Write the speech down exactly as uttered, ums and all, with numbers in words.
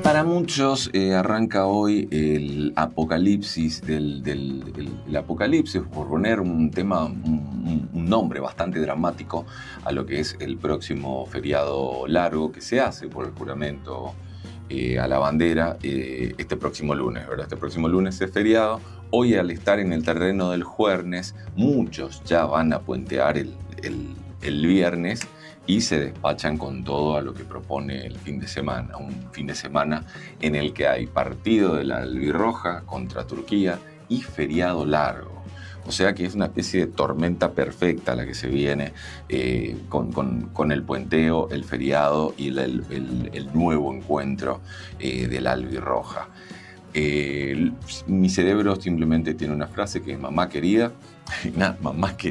para muchos eh, arranca hoy el apocalipsis del, del el, el apocalipsis, por poner un tema, un, un nombre bastante dramático a lo que es el próximo feriado largo que se hace por el juramento eh, a la bandera eh, este próximo lunes, ¿verdad? Este próximo lunes es feriado. Hoy, al estar en el terreno del jueves, muchos ya van a puentear el, el, el viernes y se despachan con todo a lo que propone el fin de semana. Un fin de semana en el que hay partido de la albirroja contra Turquía y feriado largo. O sea que es una especie de tormenta perfecta la que se viene eh, con, con, con el puenteo, el feriado y el, el, el nuevo encuentro eh, de la albirroja. Eh, mi cerebro simplemente tiene una frase que es mamá querida, nada, mamá querida.